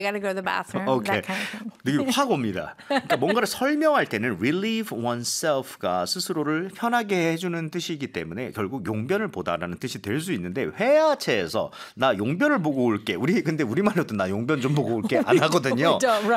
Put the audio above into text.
gotta go to the bathroom. 오케이. That kind of thing. 이게 확 옵니다. 그러니까 뭔가를 설명할 때는 relieve oneself가 스스로를 편하게 해주는 뜻이기 때문에 결국 용변을 보다라는 뜻이 될 수 있는데 회화체에서 나 용변을 보고 올게. 우리 근데 우리말로도 나 용변 좀 보고 올게 안 하거든요. We don't,